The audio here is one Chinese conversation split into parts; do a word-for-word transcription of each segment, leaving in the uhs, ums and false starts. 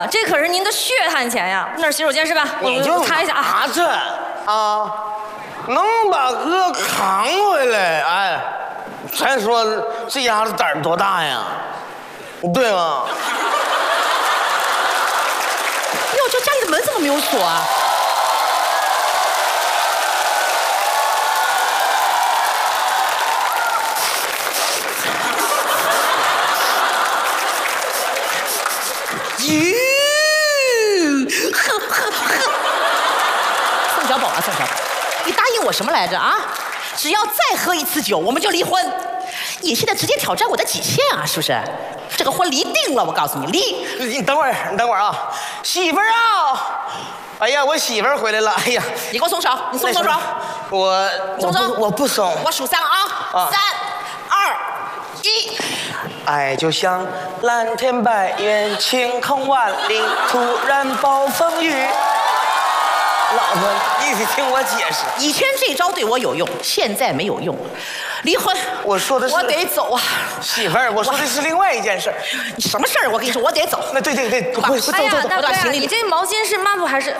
这可是您的血汗钱呀！那是洗手间是吧？ 你就擦一下啊！ 这啊，能把哥扛回来？哎，咱说这丫头胆儿多大呀？对吗？ 哟，这家里的门怎么没有锁啊？咦！呵呵呵！宋小宝啊，宋小宝，你答应我什么来着啊？只要再喝一次酒，我们就离婚。你现在直接挑战我的极限啊，是不是？这个婚离定了，我告诉你，离。 你等会儿，你等会儿啊，媳妇儿啊！哎呀，我媳妇儿回来了。哎呀， 你给我松手，你松松手。 我松手， 我不松。 我数三啊， 啊三二一。 爱就像蓝天白云，晴空万里，突然暴风雨。老婆，你得听我解释。 以前这招对我有用，现在没有用。离婚， 我说的是我得走啊， 媳妇儿，我说的是另外一件事。 你什么事儿？我跟你说，我得走。 那对对对，快走哎呀， 走走， 大哥， 行李你这毛巾是抹布还是？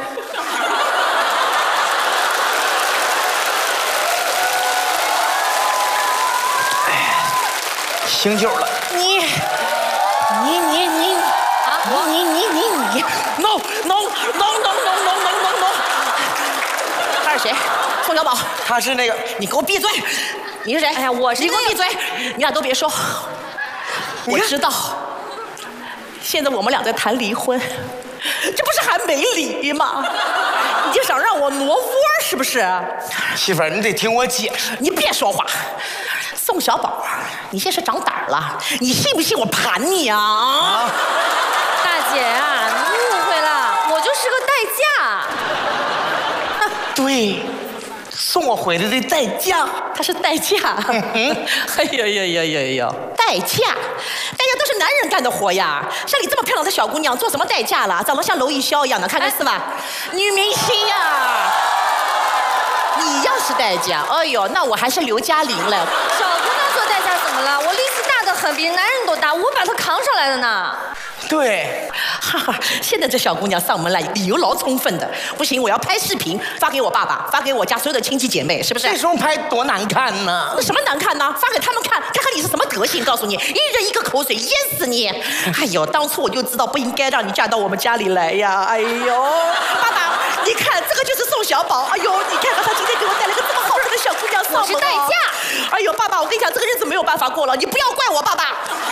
醒酒了。 你，你你你啊！你你你你 ，no no no no no no no no no。他是谁？宋小宝。 他是那个， 你给我闭嘴！你是谁？ 哎呀，我是你给我闭嘴！你俩都别说。我知道，现在我们俩在谈离婚，这不是还没离吗？你就想让我挪窝是不是？ 媳妇儿，你得听我解释。 你别说话。宋小宝，你现在是长胆儿了，你信不信我盘你啊？啊！ 大姐啊，你误会了，我就是个代驾。 对，送我回来的代驾。 他是代驾。嗯，哎呀呀呀呀呀！代驾，代驾都是男人干的活呀。像你这么漂亮的小姑娘，做什么代驾了？长得像娄艺潇一样的，看看是吧？女明星呀。你要是代驾，哎呦，那我还是刘嘉玲了。 小姑娘做代驾怎么了？我力气大得很，比男人都大，我把她扛上来的呢。 对， 哈哈，现在这小姑娘上门来，理由老充分的。不行，我要拍视频发给我爸爸，发给我家所有的亲戚姐妹，是不是？ 这时候拍多难看呢？ 那什么难看呢？发给他们看，看看你是什么德行。告诉你，一人一个口水淹死你！哎呦，当初我就知道不应该让你嫁到我们家里来呀！哎呦，爸爸，你看这个就是宋小宝。哎呦，你看看他今天给我带了个这么好看的小姑娘上门。 我是代驾。 哎呦，爸爸，我跟你讲，这个日子没有办法过了，你不要怪我，爸爸。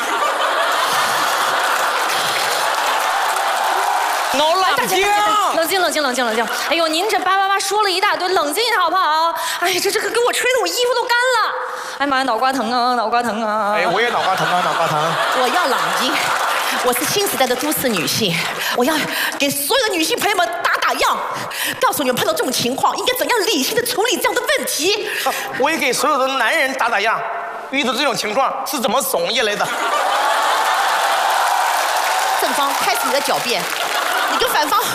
no 冷静， 冷静，冷静，冷静，冷静。哎呦，您这叭叭叭说了一大堆，冷静一下好不好？哎呀，这这个给我吹的我衣服都干了。哎妈呀，脑瓜疼啊，脑瓜疼啊！ 哎，我也脑瓜疼啊，脑瓜疼。 我要冷静，我是新时代的都市女性，我要给所有的女性朋友们打打样，告诉你们碰到这种情况应该怎样理性的处理这样的问题。 啊、我也给所有的男人打打样，遇到这种情况是怎么怂下来的。 正方开始你的狡辩，你跟反方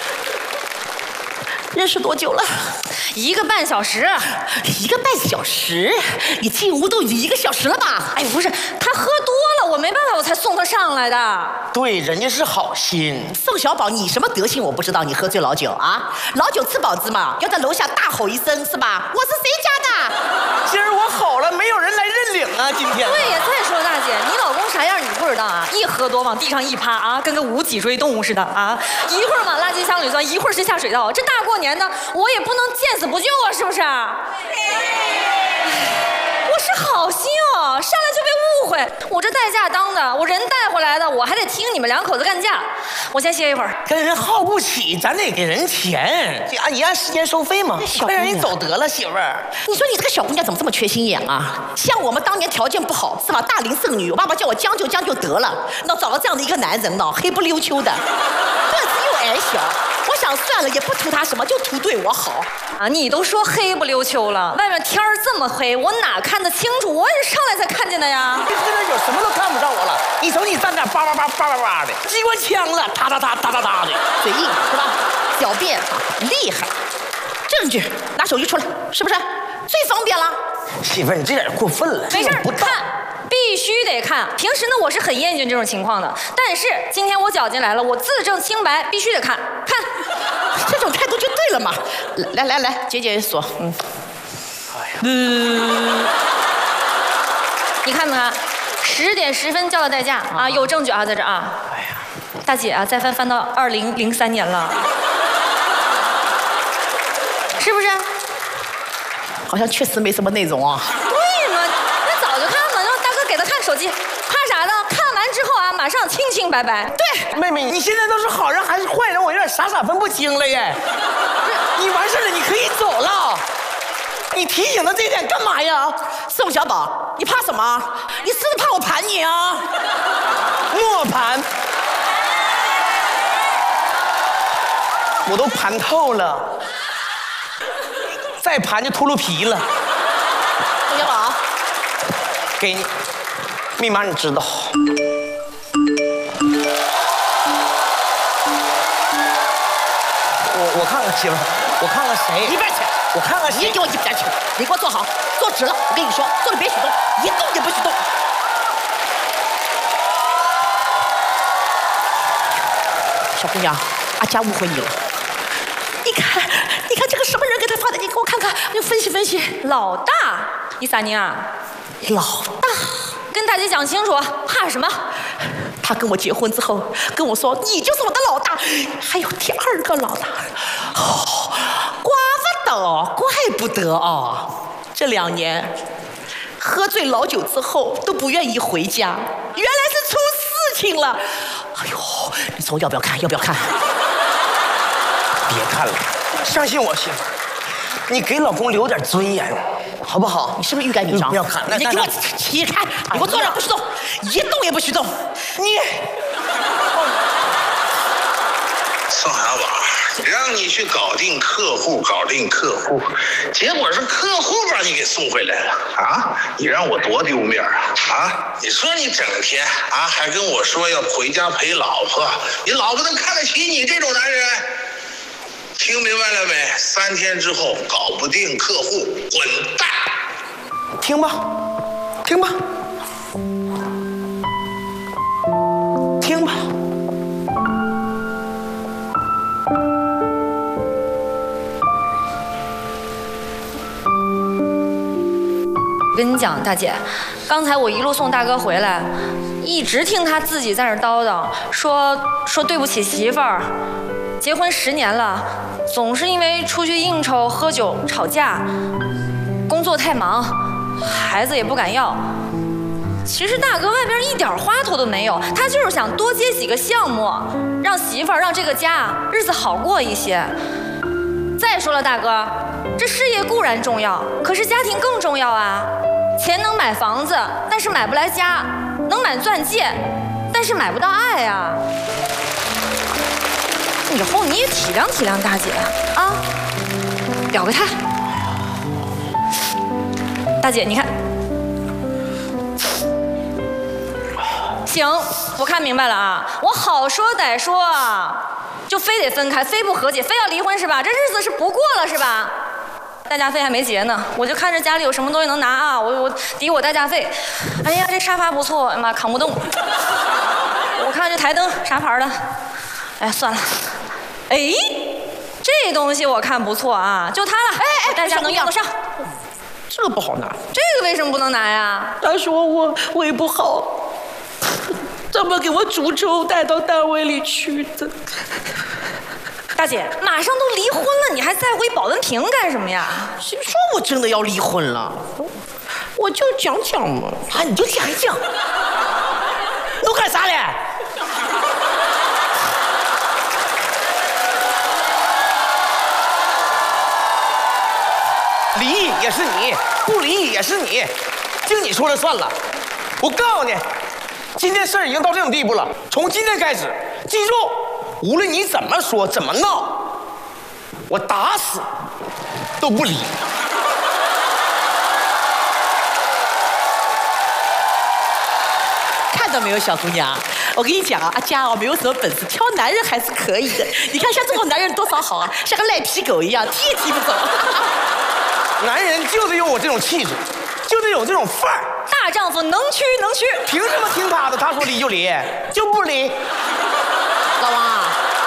认识多久了？ 一个半小时。 一个半小时？你进屋都已经一个小时了吧？ 哎，不是，他喝多了，我没办法，我才送他上来的。 对，人家是好心。 宋小宝，你什么德行我不知道，你喝醉老酒啊？老酒吃饱子嘛，要在楼下大吼一声是吧？我是谁家的？ 今儿我吼了，没有人来认领啊！今天。 对呀，再说大姐，你老公啥样你不知道啊？一喝多往地上一趴啊，跟个无脊椎动物似的啊！一会儿往垃圾箱里钻，一会儿是下水道。这大过年的，我也不能见死不救啊，是不是？我是好心哦，上来就被误会。我这代驾当的，我人带回来的，我还得听你们两口子干架。我先歇一会儿。 跟人耗不起，咱得给人钱，按你按时间收费嘛。快让人走得了，媳妇儿。 你说你这个小姑娘怎么这么缺心眼啊？像我们当年条件不好是吧？大龄剩女，我爸爸叫我将就将就得了，那找了这样的一个男人呢，黑不溜秋的，个子又矮小。我想算了，也不图他什么，就图对我好啊！你都说黑不溜秋了，外面天儿这么黑，我哪看得清楚？我也是上来才看见的呀。 这边有什么都看不着我了。你瞅你站那叭叭叭叭叭叭的，机关枪了，哒哒哒哒哒哒的， 嘴硬是吧？狡辩啊，厉害。证据，拿手机出来，是不是？最方便了。 媳妇儿，你这点过分了。 没事， 不看，必必须得看。平时呢，我是很厌倦这种情况的，但是今天我绞进来了，我自证清白，必须得看看。 这种态度就对了嘛。来来来，解解锁。嗯。 哎呀。 嗯。 你看没看？十点十分交的代价啊，有证据啊，在这啊。 哎呀， 大姐啊，再翻翻到二零零三年了，是不是？ 好像确实没什么内容啊。 对嘛，那早就看了，让大哥给他看手机，怕啥的？看完之后啊，马上清清白白。 对， 妹妹，你现在都是好人还是坏人？我有点傻傻分不清了耶。你完事了，你可以走了。你提醒他这一点干嘛呀？ 宋小宝，你怕什么？你是不是怕我盘你啊？ 莫盘，我都盘透了，再盘就秃噜皮了。 宋小宝， 给你，密码你知道。我我看看媳妇儿，我看看谁？ 一边去。 我看看谁？ 你给我一边去！你给我坐好，坐直了。我跟你说，坐着别许动，一动也不许动。小姑娘，阿佳误会你了。你看，你看这个什么人给他发的？你给我看看，你分析分析。 老大，你撒宁啊？ 老大， 跟大姐讲清楚，怕什么？ 他跟我结婚之后跟我说，你就是我的老大，还有第二个老大。哦，怪不得，怪不得啊！这两年喝醉老酒之后都不愿意回家，原来是出事情了。哎呦，你说要不要看？要不要看？ 别看了，相信我，媳妇儿，你给老公留点尊严，好不好？ 你是不是欲盖弥彰？ 不要看， 你给我起开！你给我坐着不许动，一动也不许动。你， 宋小宝，让你去搞定客户，搞定客户，结果是客户把你给送回来了啊！你让我多丢面啊！啊！你说你整天啊还跟我说要回家陪老婆，你老婆能看得起你这种男人？听明白了没？三天之后搞不定客户，滚蛋！ 听吧，听吧，听吧。 我跟你讲，大姐，刚才我一路送大哥回来，一直听他自己在那叨叨，说说对不起媳妇儿，结婚十年了，总是因为出去应酬、喝酒、吵架，工作太忙，孩子也不敢要。其实大哥外边一点花头都没有，他就是想多接几个项目，让媳妇儿、让这个家日子好过一些。再说了，大哥，这事业固然重要，可是家庭更重要啊。钱能买房子，但是买不来家；能买钻戒，但是买不到爱啊。以后你也体谅体谅大姐啊，表个态。大姐，你看，行，我看明白了啊，我好说歹说啊，就非得分开，非不和解，非要离婚是吧？这日子是不过了是吧？代驾费还没结呢，我就看着家里有什么东西能拿啊，我我抵我代驾费。哎呀，这沙发不错，哎妈扛不动。我看这台灯啥牌的？哎呀，算了。哎，这东西我看不错啊，就它了。哎哎，代驾能用得上。 这个不好拿。 这个为什么不能拿呀？ 他说我胃不好，怎么给我煮粥带到单位里去的？ 大姐，马上都离婚了，你还在乎一保温瓶干什么呀？ 谁说我真的要离婚了？我就讲讲嘛。啊，你就讲讲。 都干啥嘞？离也是你，不离也是你，听你说了算了。我告诉你，今天事儿已经到这种地步了，从今天开始，记住。无论你怎么说怎么闹，我打死都不离。 看到没有，小姑娘？我跟你讲啊，阿佳哦，没有什么本事，挑男人还是可以的。你看像这种男人多少好啊，像个赖皮狗一样，踢也踢不走。 男人就得有我这种气质，就得有这种范儿。 大大丈夫能屈能屈。 凭什么听他的？他说离就离，就不离。